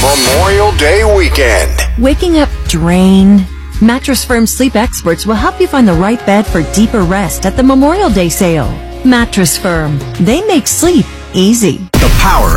Memorial Day weekend. Waking up drained? Mattress Firm sleep experts will help you find the right bed for deeper rest at the Memorial Day sale. Mattress Firm. They make sleep easy. The Power